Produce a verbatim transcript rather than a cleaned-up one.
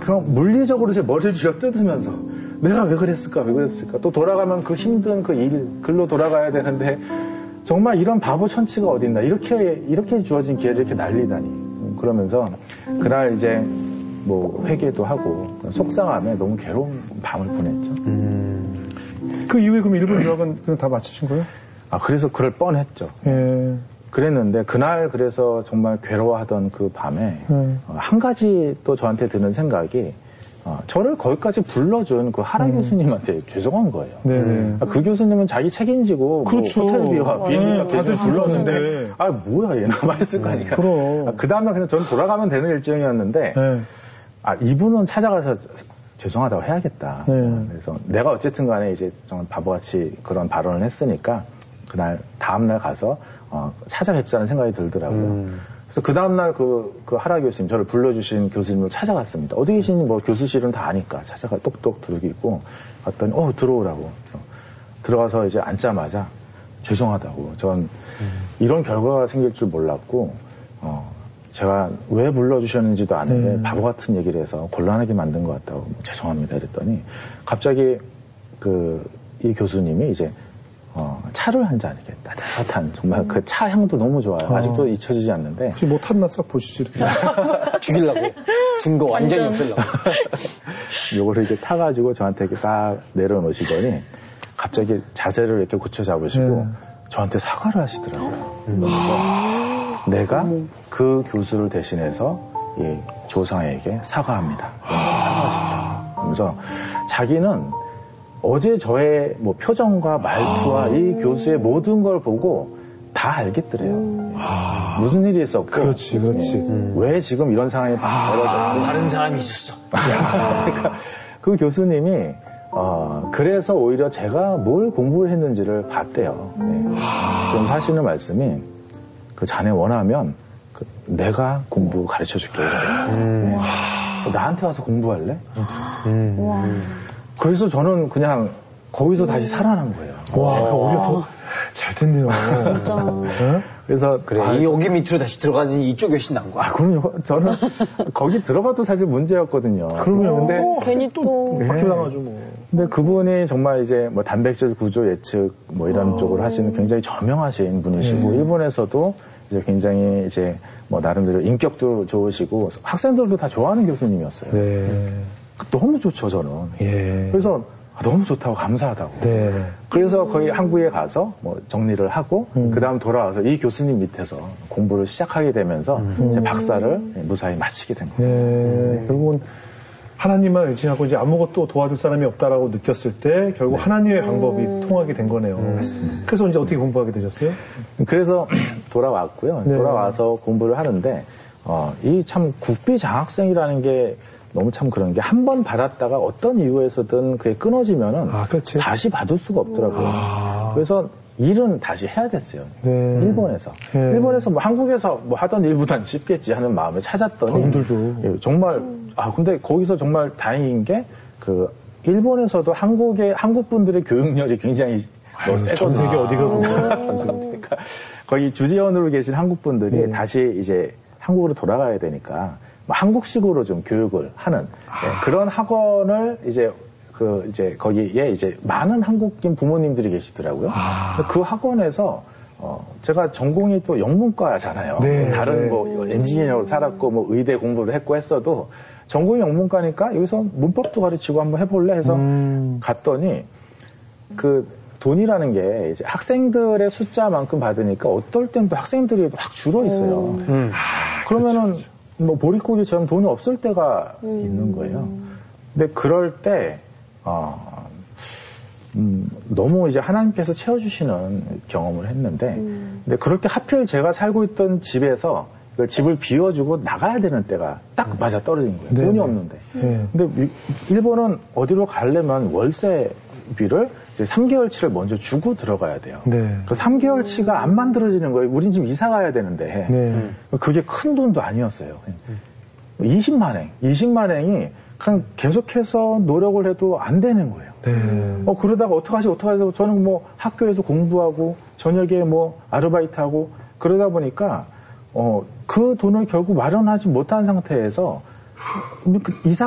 그냥 물리적으로 제 머리를 쥐어 뜯으면서 내가 왜 그랬을까, 왜 그랬을까. 또 돌아가면 그 힘든 그 일, 글로 돌아가야 되는데 정말 이런 바보 천치가 어딨나. 이렇게, 이렇게 주어진 기회를 이렇게 날리다니. 그러면서 그날 이제 뭐 회개도 하고 속상함에 너무 괴로운 밤을 보냈죠. 음. 그 이후에 그럼 일본 유학은 그냥 다 마치신 거예요? 아, 그래서 그럴 뻔했죠. 예. 그랬는데 그날 그래서 정말 괴로워하던 그 밤에 음. 어, 한 가지 또 저한테 드는 생각이 어, 저를 거기까지 불러준 그 하라 음. 교수님한테 죄송한 거예요. 네. 아, 그 교수님은 자기 책임지고 그렇죠. 뭐 호텔비와 비행기값 네, 다들 불렀는데 아 뭐야 얘 남아있을 거 아니까. 그럼. 아, 그 다음날 그냥 저는 돌아가면 되는 일정이었는데 네. 아 이분은 찾아가서 죄송하다고 해야겠다. 네. 그래서 내가 어쨌든 간에 이제 정말 바보같이 그런 발언을 했으니까 그날 다음날 가서 어, 찾아뵙자는 생각이 들더라고요. 음. 그래서 그 다음날 그, 그 하라 교수님, 저를 불러주신 교수님을 찾아갔습니다. 어디 계시니 뭐 교수실은 다 아니까 찾아가 똑똑 들기고 갔더니 어 들어오라고. 들어가서 이제 앉자마자 죄송하다고. 전 음. 이런 결과가 생길 줄 몰랐고 어, 제가 왜 불러주셨는지도 아는데 음. 바보 같은 얘기를 해서 곤란하게 만든 것 같다고 뭐, 죄송합니다 이랬더니 갑자기 그 이 교수님이 이제 어, 차를 한 잔 이렇게 따뜻한 정말 음. 그 차 향도 너무 좋아요. 아. 아직도 잊혀지지 않는데. 혹시 뭐 탔나 싹 보시죠. 죽이려고. 증거 완전히 없애려고. 요거를 이렇게 타가지고 저한테 이렇게 딱 내려놓으시더니 갑자기 자세를 이렇게 고쳐 잡으시고 네. 저한테 사과를 하시더라고요. 음. 내가 음. 그 교수를 대신해서 이 조상에게 사과합니다. 사과하셨다. 그러면서 자기는 어제 저의 뭐 표정과 말투와 아~ 이 교수의 모든 걸 보고 다 알겠더래요. 아~ 무슨 일이 있었고. 그렇지, 그렇지. 음. 왜 지금 이런 상황이 벌어졌고. 아~ 다른 사람이 있었어. 그러니까 그 교수님이, 어, 그래서 오히려 제가 뭘 공부를 했는지를 봤대요. 네. 아~ 그럼 하시는 말씀이, 그 자네 원하면, 그 내가 공부 가르쳐 줄게. 음. 네. 나한테 와서 공부할래? 음. 음. 그래서 저는 그냥 거기서 음. 다시 살아난 거예요. 와, 오히려 더 잘 됐네요. 진짜. 네? 그래서 그래 아, 이 여기 밑으로 다시 들어가는 이쪽이 훨씬 나은 거야. 아, 그럼요. 저는 거기 들어가도 사실 문제였거든요. 그러면 근데 오, 괜히 또 네. 박혀나가죠 뭐. 근데 그분이 정말 이제 뭐 단백질 구조 예측 뭐 이런 오. 쪽으로 하시는 굉장히 저명하신 분이시고 네. 일본에서도 이제 굉장히 이제 뭐 나름대로 인격도 좋으시고 학생들도 다 좋아하는 교수님이었어요. 네. 너무 좋죠, 저는. 예. 그래서 아, 너무 좋다고 감사하다고. 네. 그래서 거의 한국에 가서 뭐 정리를 하고 음. 그 다음 돌아와서 이 교수님 밑에서 공부를 시작하게 되면서 음. 제 박사를 무사히 마치게 된 거예요. 네. 네. 결국은 하나님만 의지하고 이제 아무것도 도와줄 사람이 없다라고 느꼈을 때 결국 네. 하나님의 방법이 음. 통하게 된 거네요. 맞습니다. 그래서 이제 어떻게 공부하게 되셨어요? 그래서 돌아왔고요. 네. 돌아와서 공부를 하는데 어, 이 참 국비 장학생이라는 게 너무 참 그런 게 한 번 받았다가 어떤 이유에서든 그게 끊어지면은 아, 다시 받을 수가 없더라고요. 아. 그래서 일은 다시 해야 됐어요. 네. 일본에서. 네. 일본에서 뭐 한국에서 뭐 하던 일보단 쉽겠지 하는 마음을 찾았더니 더 힘들죠. 예, 정말 아 근데 거기서 정말 다행인 게 그 일본에서도 한국의 한국 분들의 교육열이 굉장히 세거든요. 전 세계 어디가 그러니까 거기 주재원으로 계신 한국 분들이 네. 다시 이제 한국으로 돌아가야 되니까. 한국식으로 좀 교육을 하는 아. 네, 그런 학원을 이제 그 이제 거기에 이제 많은 한국인 부모님들이 계시더라고요. 아. 그 학원에서 어 제가 전공이 또 영문과잖아요. 네, 다른 네. 뭐 엔지니어로 살았고 뭐 의대 공부를 했고 했어도 전공이 영문과니까 여기서 문법도 가르치고 한번 해볼래 해서 음. 갔더니 그 돈이라는 게 이제 학생들의 숫자만큼 받으니까 어떨 땐 또 학생들이 확 줄어 있어요. 음. 음. 아, 그러면은 그렇죠. 뭐 보릿고기처럼 돈이 없을 때가 음. 있는 거예요. 근데 그럴 때 어, 음, 너무 이제 하나님께서 채워주시는 경험을 했는데, 음. 근데 그럴 때 하필 제가 살고 있던 집에서 이걸 집을 비워주고 나가야 되는 때가 딱 맞아 떨어진 거예요. 네. 돈이 없는데. 네. 근데 일본은 어디로 가려면 월세비를 이제 삼 개월치를 먼저 주고 들어가야 돼요. 네. 그 삼 개월치가 안 만들어지는 거예요. 우린 지금 이사 가야 되는데. 네. 그게 큰 돈도 아니었어요. 이십만 엔, 이십만 엔이 그냥 계속해서 노력을 해도 안 되는 거예요. 네. 어, 그러다가 어떡하지, 어떡하지, 저는 뭐 학교에서 공부하고, 저녁에 뭐 아르바이트하고, 그러다 보니까, 어, 그 돈을 결국 마련하지 못한 상태에서, 이사